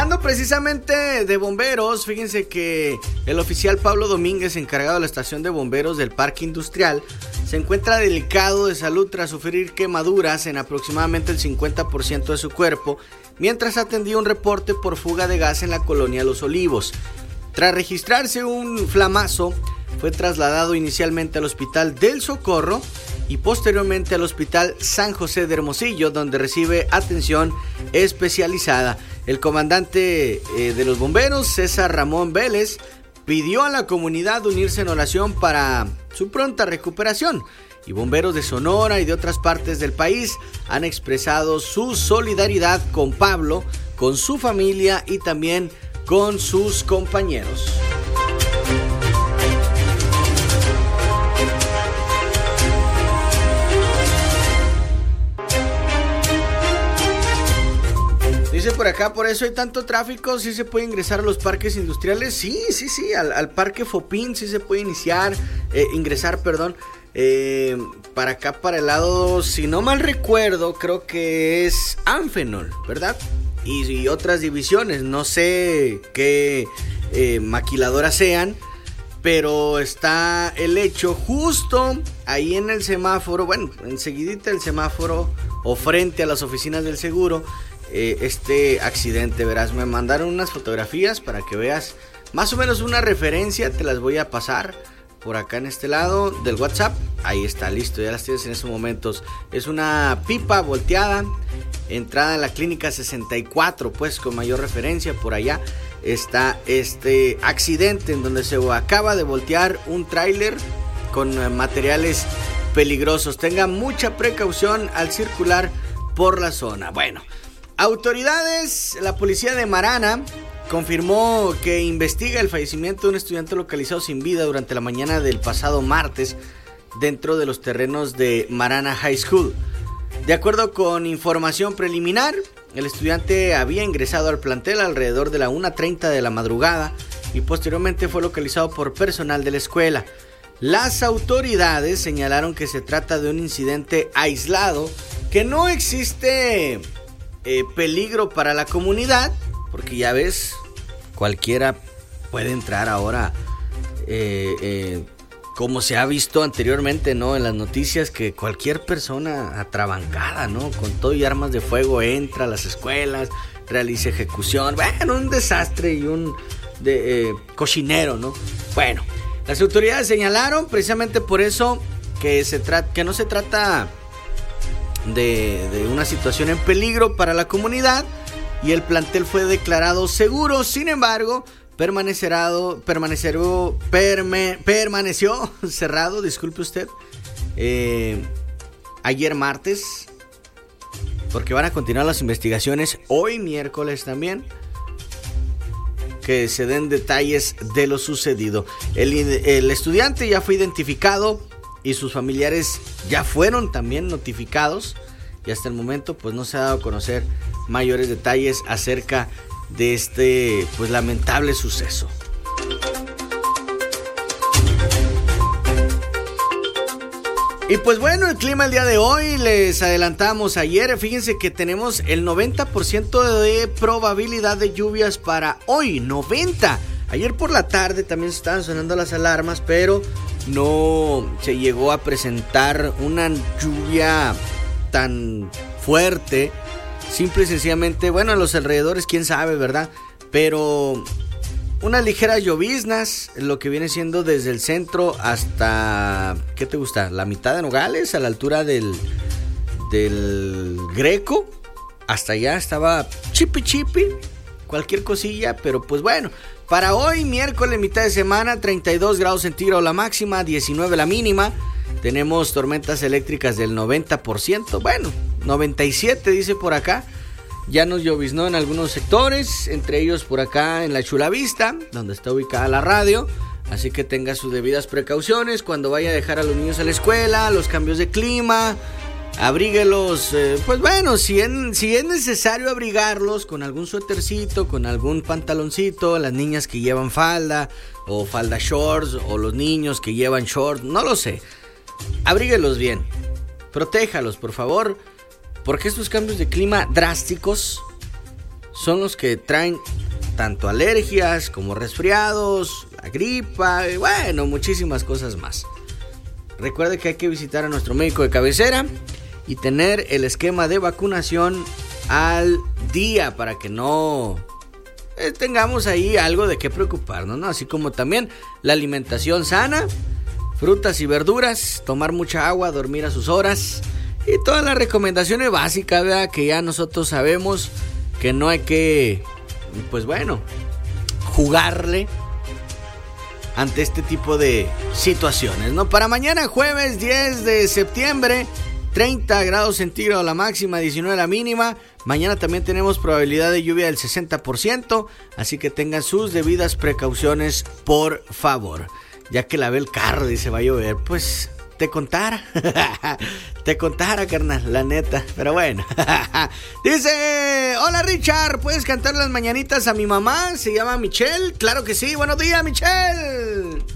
hablando precisamente de bomberos, fíjense que el oficial Pablo Domínguez, encargado de la estación de bomberos del Parque Industrial, se encuentra delicado de salud tras sufrir quemaduras en aproximadamente el 50% de su cuerpo, mientras atendía un reporte por fuga de gas en la colonia Los Olivos. Tras registrarse un flamazo, fue trasladado inicialmente al Hospital del Socorro y posteriormente al Hospital San José de Hermosillo, donde recibe atención especializada. El comandante de los bomberos, César Ramón Vélez, pidió a la comunidad unirse en oración para su pronta recuperación. Y bomberos de Sonora y de otras partes del país han expresado su solidaridad con Pablo, con su familia y también con sus compañeros. Dice por acá, por eso hay tanto tráfico, sí se puede ingresar a los parques industriales, sí, al parque Fopín sí se puede ingresar, para acá, para el lado, si no mal recuerdo, creo que es Anfenol, ¿verdad? Y otras divisiones, no sé qué maquiladoras sean, pero está el hecho justo ahí en el semáforo, bueno, enseguidita el semáforo o frente a las oficinas del seguro. Este accidente, verás, me mandaron unas fotografías para que veas más o menos una referencia, te las voy a pasar por acá en este lado del WhatsApp. Ahí está, listo, ya las tienes en estos momentos. Es una pipa volteada, entrada en la clínica 64, pues con mayor referencia. Por allá está este accidente en donde se acaba de voltear un tráiler con materiales peligrosos. Tengan mucha precaución al circular por la zona. Bueno, autoridades, la policía de Marana confirmó que investiga el fallecimiento de un estudiante localizado sin vida durante la mañana del pasado martes dentro de los terrenos de Marana High School. De acuerdo con información preliminar, el estudiante había ingresado al plantel alrededor de la 1:30 de la madrugada y posteriormente fue localizado por personal de la escuela. Las autoridades señalaron que se trata de un incidente aislado, que no existe peligro para la comunidad, porque ya ves, cualquiera puede entrar ahora, como se ha visto anteriormente, ¿no? En las noticias, que cualquier persona atrabancada, ¿no? Con todo y armas de fuego entra a las escuelas, realiza ejecución, bueno, un desastre y un cochinero, ¿no? Bueno, las autoridades señalaron precisamente por eso que no se trata de una situación en peligro para la comunidad y el plantel fue declarado seguro. Sin embargo, permaneció cerrado, disculpe usted, ayer martes, porque van a continuar las investigaciones hoy miércoles también, que se den detalles de lo sucedido. El estudiante ya fue identificado y sus familiares ya fueron también notificados, y hasta el momento pues no se ha dado a conocer mayores detalles acerca de este pues lamentable suceso. Y pues bueno, el clima el día de hoy, les adelantamos ayer, fíjense que tenemos el 90% de probabilidad de lluvias para hoy, 90%. Ayer por la tarde también se estaban sonando las alarmas, pero no se llegó a presentar una lluvia tan fuerte. Simple y sencillamente, bueno, en los alrededores, quién sabe, ¿verdad? Pero unas ligeras lloviznas, lo que viene siendo desde el centro hasta, ¿qué te gusta? La mitad de Nogales, a la altura del Greco. Hasta allá estaba chipi, cualquier cosilla, pero pues bueno. Para hoy, miércoles, mitad de semana, 32 grados centígrados la máxima, 19 la mínima. Tenemos tormentas eléctricas del 90%, bueno, 97 dice por acá. Ya nos lloviznó en algunos sectores, entre ellos por acá en la Chulavista, donde está ubicada la radio. Así que tenga sus debidas precauciones cuando vaya a dejar a los niños a la escuela, los cambios de clima. Abríguelos, pues bueno, si es necesario abrigarlos con algún suétercito, con algún pantaloncito, las niñas que llevan falda o falda shorts, o los niños que llevan shorts, no lo sé. Abríguelos bien, protéjalos por favor, porque estos cambios de clima drásticos son los que traen tanto alergias como resfriados, la gripa, y bueno, muchísimas cosas más. Recuerde que hay que visitar a nuestro médico de cabecera y tener el esquema de vacunación al día para que no tengamos ahí algo de qué preocuparnos, ¿no? Así como también la alimentación sana, frutas y verduras, tomar mucha agua, dormir a sus horas y todas las recomendaciones básicas, ¿verdad? Que ya nosotros sabemos que no hay que, pues bueno, jugarle ante este tipo de situaciones, ¿no? Para mañana jueves 10 de septiembre, 30 grados centígrados la máxima, 19 la mínima. Mañana también tenemos probabilidad de lluvia del 60%, así que tengan sus debidas precauciones, por favor. Ya que lavé el carro, dice, va a llover, pues te contara, carnal, la neta, pero bueno. Dice, hola Richard, ¿puedes cantar las mañanitas a mi mamá? Se llama Michelle, claro que sí, buenos días Michelle.